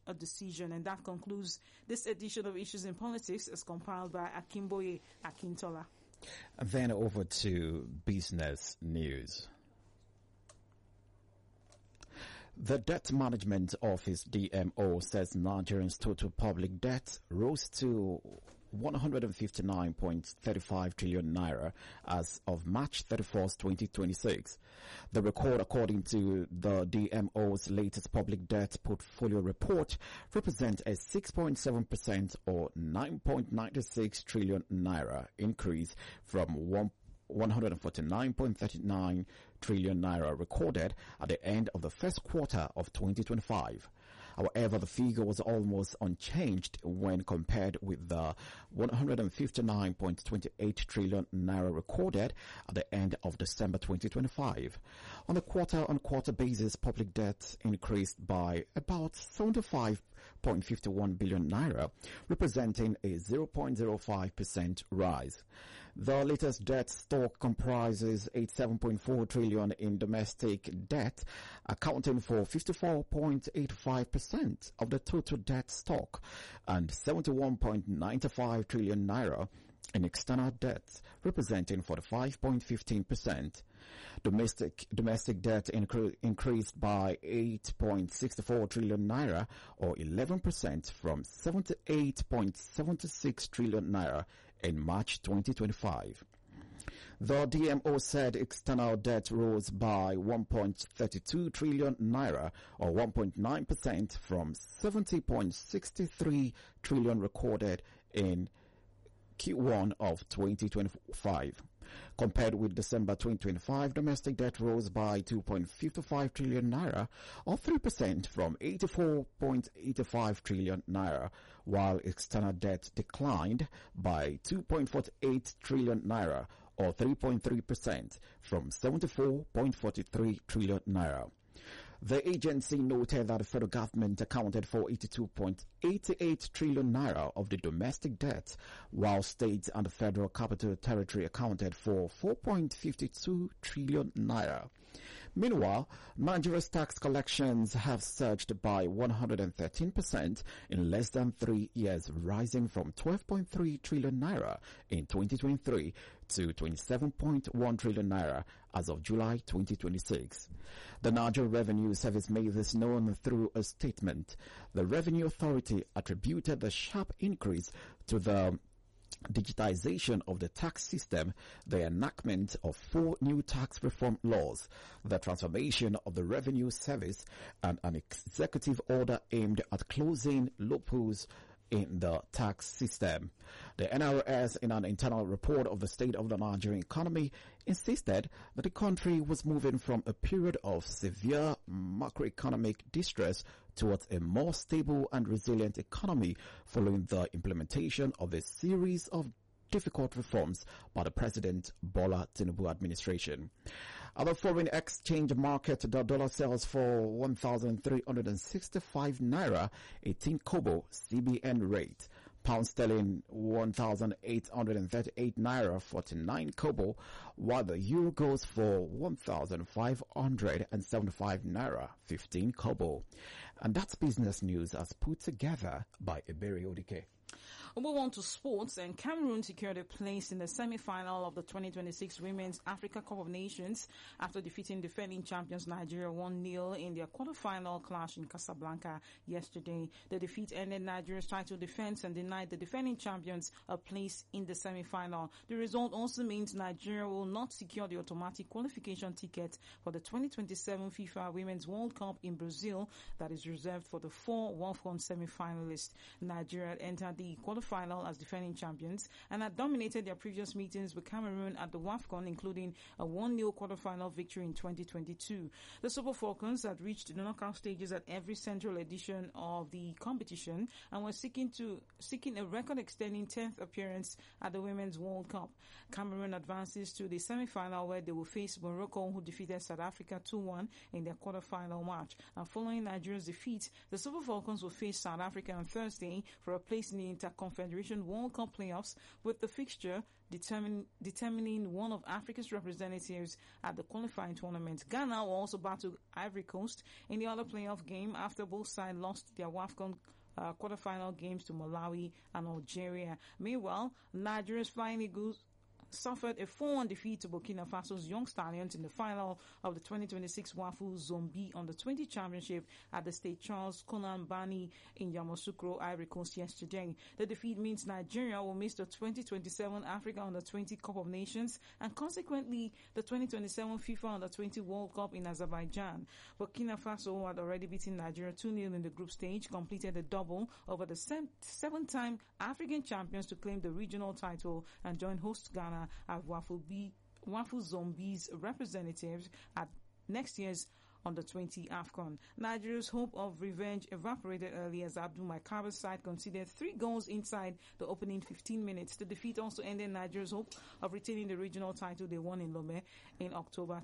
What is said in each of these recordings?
a decision. And that concludes this edition of Issues in Politics as compiled by Akimboye Akintola. And then over to business news. The Debt Management Office, DMO, says Nigerians' total public debt rose to 159.35 trillion naira as of March 31st, 2026. The record, according to the DMO's latest public debt portfolio report, represents a 6.7% or 9.96 trillion naira increase from 149.39 trillion naira recorded at the end of the first quarter of 2025. However, the figure was almost unchanged when compared with the 159.28 trillion naira recorded at the end of December 2025. On a quarter-on-quarter basis, public debt increased by about 75.51 billion naira, representing a 0.05% rise. The latest debt stock comprises 87.4 trillion in domestic debt, accounting for 54.85% of the total debt stock, and 71.95 trillion naira in external debt, representing 45.15%. Domestic debt increased by 8.64 trillion naira or 11% from 78.76 trillion naira in March 2025. The DMO said external debt rose by 1.32 trillion naira or 1.9% from 70.63 trillion recorded in Q1 of 2025. Compared with December 2025, domestic debt rose by 2.55 trillion naira or 3% from 84.85 trillion naira, while external debt declined by 2.48 trillion naira or 3.3% from 74.43 trillion naira. The agency noted that the federal government accounted for 82.88 trillion naira of the domestic debt, while states and the Federal Capital Territory accounted for 4.52 trillion naira. Meanwhile, Nigeria's tax collections have surged by 113% in less than 3 years, rising from 12.3 trillion naira in 2023 to 27.1 trillion naira as of July 2026. The Nigeria Revenue Service made this known through a statement. The Revenue Authority attributed the sharp increase to the digitization of the tax system, the enactment of 4 new tax reform laws, the transformation of the Revenue Service, and an executive order aimed at closing loopholes in the tax system. The NRS, in an internal report of the state of the Nigerian economy, insisted that the country was moving from a period of severe macroeconomic distress towards a more stable and resilient economy following the implementation of a series of difficult reforms by the President Bola Tinubu administration. At the foreign exchange market, the dollar sells for 1,365 naira 18 kobo CBN rate. Pound sterling 1,838 naira 49 kobo, while the euro goes for 1,575 naira 15 kobo. And that's business news as put together by Ebere Odike. We'll move on to sports, and Cameroon secured a place in the semi-final of the 2026 Women's Africa Cup of Nations after defeating defending champions Nigeria 1-0 in their quarter-final clash in Casablanca yesterday. The defeat ended Nigeria's title defense and denied the defending champions a place in the semi-final. The result also means Nigeria will not secure the automatic qualification ticket for the 2027 FIFA Women's World Cup in Brazil that is reserved for the 4 WAFCON semi-finalists. Nigeria entered the quarterfinal as defending champions and had dominated their previous meetings with Cameroon at the WAFCON, including a 1-0 quarterfinal victory in 2022. The Super Falcons had reached the knockout stages at every central edition of the competition and were seeking a record-extending 10th appearance at the Women's World Cup. Cameroon advances to the semi-final where they will face Morocco, who defeated South Africa 2-1 in their quarterfinal match. And following Nigeria's defeat, the Super Falcons will face South Africa on Thursday for a place in the Confederation World Cup playoffs, with the fixture determining one of Africa's representatives at the qualifying tournament. Ghana will also battle Ivory Coast in the other playoff game after both sides lost their WAFCON quarterfinal games to Malawi and Algeria. Meanwhile, Nigeria's Flying Eagles suffered a 4-1 defeat to Burkina Faso's Young Stallions in the final of the 2026 WAFU Zombi Under-20 Championship at the State Charles Konan Bani in Yamoussoukro, Ivory Coast yesterday. The defeat means Nigeria will miss the 2027 Africa Under-20 Cup of Nations and consequently the 2027 FIFA Under-20 World Cup in Azerbaijan. Burkina Faso, who had already beaten Nigeria 2-0 in the group stage, completed a double over the seven-time African champions to claim the regional title and join host Ghana as WAFU Zombies representatives at next year's Under-20 AFCON. Nigeria's hope of revenge evaporated early as Abdul Maikaba's side conceded 3 goals inside the opening 15 minutes. The defeat also ended Nigeria's hope of retaining the regional title they won in Lomé in October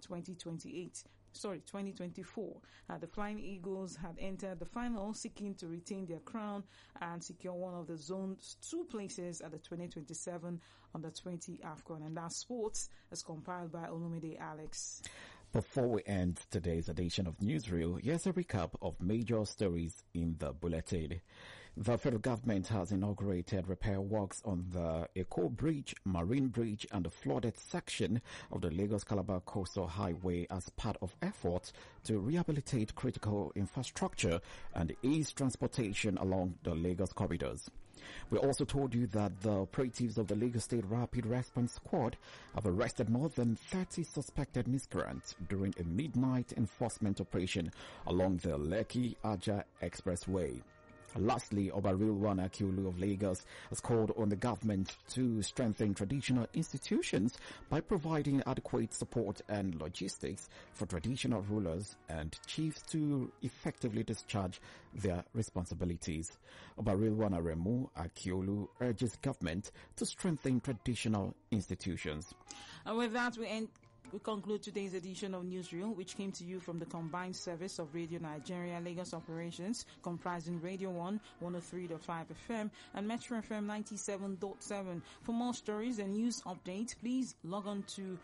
2024. The Flying Eagles had entered the final seeking to retain their crown and secure one of the zone's 2 places at the 2027 Under-20 AFCON. And that's sports as compiled by Olumide Alex. Before we end today's edition of Newsreel, here's a recap of major stories in the bulletin. The federal government has inaugurated repair works on the Eko Bridge, Marine Bridge and the flooded section of the Lagos-Calabar Coastal Highway as part of efforts to rehabilitate critical infrastructure and ease transportation along the Lagos corridors. We also told you that the operatives of the Lagos State Rapid Response Squad have arrested more than 30 suspected miscreants during a midnight enforcement operation along the Lekki-Aja Expressway. Lastly, Obarilwan Akiolu of Lagos has called on the government to strengthen traditional institutions by providing adequate support and logistics for traditional rulers and chiefs to effectively discharge their responsibilities. Obarilwan Aremu Akiolu urges government to strengthen traditional institutions. And with that, we conclude today's edition of Newsreel, which came to you from the combined service of Radio Nigeria Lagos operations, comprising Radio 1, 103.5 FM, and Metro FM 97.7. For more stories and news updates, please log on to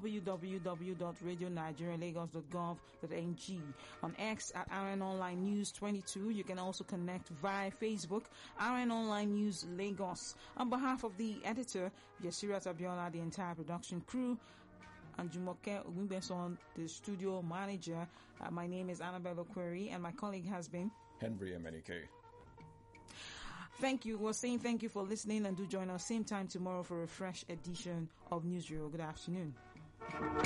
www.radionigerialagos.gov.ng. On X at RN Online News 22. You can also connect via Facebook, RN Online News Lagos. On behalf of the editor, Yasira Tabiola, the entire production crew, and Jumoke Ogumbeson, the studio manager. My name is Annabella Query, and my colleague has been Henry Emenike. Thank you. We're saying thank you for listening, and do join us same time tomorrow for a fresh edition of Newsreel. Good afternoon.